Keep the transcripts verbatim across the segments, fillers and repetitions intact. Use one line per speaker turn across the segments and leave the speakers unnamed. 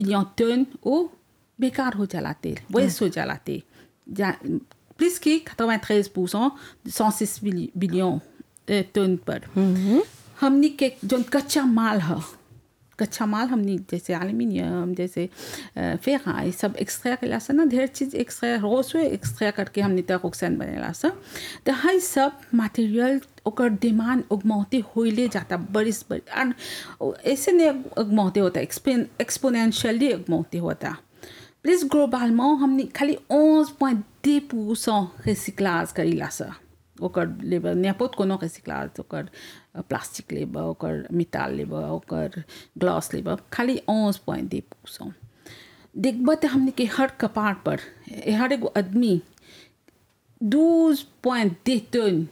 या टन वो बेकार हो जाते वेस्ट हो जाते प्लस की quatre-vingt-treize pour cent cent six billion टन पर हमनी के जो कच्चा माल है कच्चा माल हमनी जैसे एल्युमिनियम जैसे फेराई सब एक्सट्रा करेला से ना ढेर चीज़ एक्सट्रा रोज एक्सट्रा करके हमनी तक ऑक्सीजन बनेला से तो हाई सब मटेरियल ओकर डिमांड उगमौते होइले जाता बरिस बड़ी ऐसे नहीं उगमौते होता एक्सपोनेंशियली उगमौते होता प्लस ग्लोबल में हमनी खाली onze point deux pour cent रिसाइक्लाज करीला से ओकर लेबर n'importe कोनो रिसाइक्लाज ओकर प्लास्टिक लेबर ओकर मेटल लेबर ओकर ग्लास लेबर खाली onze point deux pour cent देखबा तो हमने के हर कपार पर हर एगो आदमी douze point deux टन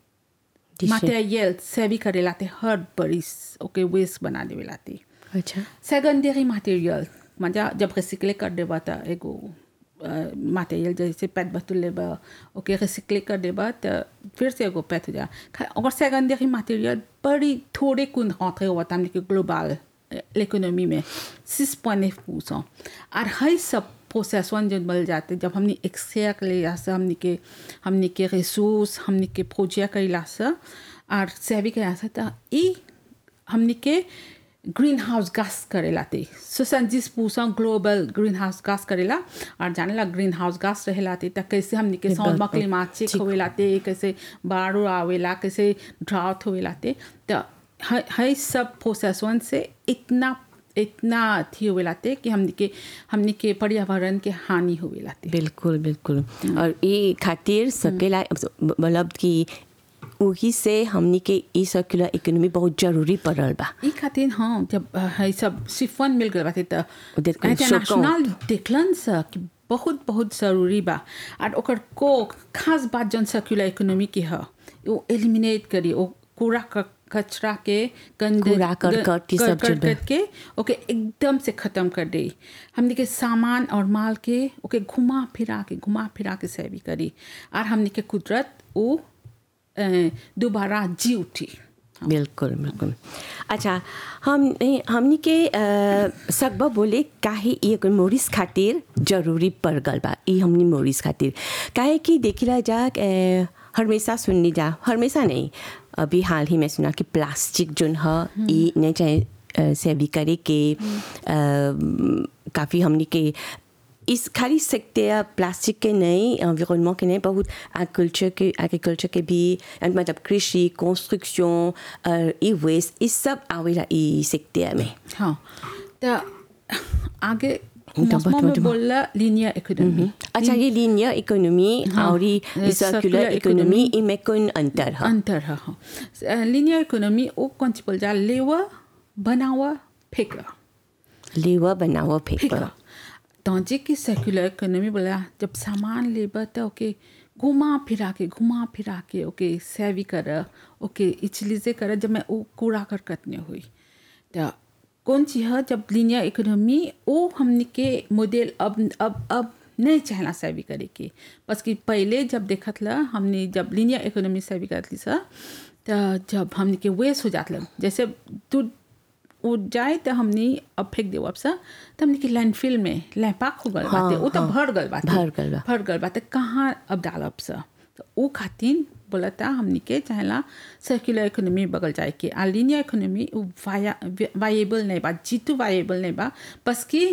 मटेरियल सेवी करे लाते हर बरिस ओके वेस्ट बना देवे लाते
अच्छा
सेकेंडरी मटेरियल मतलब जब रिसाइकल कर देबा तो एगो मटेरियल जैसे पैट बतुल लेबा ओके रिसाइकल कर देबा तो फिर से एगो पैट हो जा और सेकेंडरी मटेरियल बड़ी थोड़े कुन रंट्रे होता हमने के ग्लोबल इकोनॉमी में six point neuf pour cent और हर सब प्रोसेस वन जब बल जाते जब हमने एक्सट्रैक्ट ले जासे हमने के हमने के रिसोर्स हमने के प्रोजेक्ट करेला से और सेवी करेला से तो ई हमने के ग्रीन हाउस गैस करेला ते soixante-dix pour cent global green house gas करेला और जाने ला ग्रीन हाउस गैस रहेला ते कैसे हमने के साउंड क्लिमाटिक होवेला ते कैसे बाढ़ आवेला कैसे ड्राउट होवेला ते तो हर सब प्रोसेस वन से इतना इतना थी हुए लाते कि हमने के हमने के पर्यावरण के हानि हुए लाते
बिल्कुल बिल्कुल और ये खातिर सकेला मतलब कि वही से हमने के ई सर्कुलर इकोनॉमी बहुत जरूरी पड़ल बा
ई खातिर हाँ जब है सब सिफन मिल गए बाते तो इंटरनेशनल देखलन सा कि बहुत बहुत जरूरी बा और ओकर को खास बात जन सर्कुलर इकोनॉमी की है वो एलिमिनेट करी वो कूड़ा कचरा के गंदे
कूड़ा करकट की सब चीज
के ओके एकदम से ख़त्म कर दे हमने के सामान और माल के ओके घुमा फिरा के घुमा फिरा के सेवी करी और हमने के कुदरत वो दोबारा जी उठी
बिल्कुल बिल्कुल अच्छा हम हमनी के सकबा बोले काहे ये मोरिस खातिर जरूरी पड़ गल बा ई हमनी मोरिस खातिर काहे कि देखिला जा हमेशा सुननी जा हमेशा नहीं अभी हाल ही में सुना कि प्लास्टिक जो है ये नहीं चाहे सेवी करे के काफ़ी हमनी के इस खाली सकते हैं प्लास्टिक के नहीं एनवायरनमेंट के नहीं बहुत एग्रीकल्चर के एग्रीकल्चर के भी मतलब कृषि कंस्ट्रक्शन ई वेस्ट इस सब आवेला ई सकते में
हाँ तो आगे में बोला लीनियर इकोनॉमी
अच्छा ये लीनियर इकोनॉमी और ये सर्कुलर इकोनॉमी इनमें कौन अंतर है
अंतर है हाँ लीनियर इकोनॉमी वो कौन सी बोल जा लेवा बनावा फेंका
लेवा बनावा फेंका
तांजे की सर्कुलर इकोनॉमी बोला जब सामान लेबा तो ओके घुमा फिरा के घुमा फिरा के ओके सेवी कर ओके इचलीजे कर जब मैं वो कूड़ा करकट नहीं हुई तो कौन सी है जब लीनियर इकोनॉमी वो हमने के मॉडल अब अब अब नहीं चाहना सेवी करे के बस कि पहले जब देखत ला हमने जब लीनियर इकोनॉमी सेवी करत ली सा तो जब हमने के वेस्ट हो जात लग जैसे दूध उठ जाए तो हमने अब फेंक दे अब सा तो हमने के लैंडफिल में लैपाक हो गल बाते वो तो भर गल बाते
भर गल
भर गल बाते कहाँ अब डाल अब सा तो वो खातिर बोलता हमने के चाहेला सर्कुलर इकोनॉमी बगल जाए के आ लीनियर इकोनॉमी वाया वायेबल नहीं बा जीतू वायेबल नहीं बा बस कि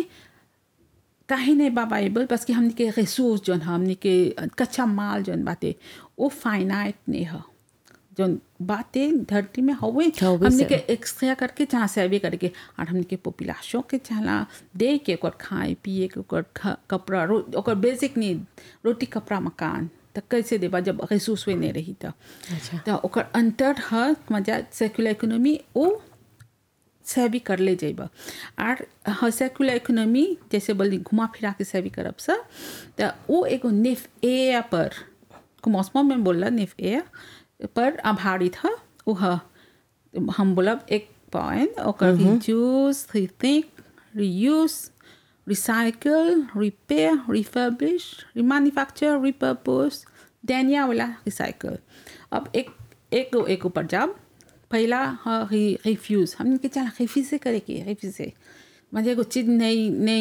काहे नहीं बा वायेबल बस कि हमने के रिसोर्स जोन हमने के कच्चा माल जोन बाते वो फाइनाइट नहीं है जोन बातें धरती में हुए हमने के एक्सट्रा करके जहाँ सेवी करके और हमने के पॉपुलेशन के चाहला दे के ओकर खाए पिए के ओकर कपड़ा ओकर बेसिक नीड रोटी कपड़ा मकान तो कैसे देबा जब रिसोर्स वे नहीं रही तो
अच्छा
तो ओकर अंतर है मतलब सर्कुलर इकोनॉमी वो सेवी कर ले जाइबा और हाँ सर्कुलर इकोनॉमी जैसे बोली घुमा फिरा के सेवी करब सा तो वो एगो नेफ एयर पर मौसम में बोला नेफ एयर पर आधारित है वो हम बोलब एक पॉइंट ओकर reduce rethink reuse recycle, repair, refurbish, remanufacture, repurpose, देनिया वाला recycle. अब एक एक एक ऊपर जब पहला हाँ रिफ्यूज़ हमने के चला रिफ्यूज़ से करे के रिफ्यूज़ से मतलब कुछ चीज़ नहीं नहीं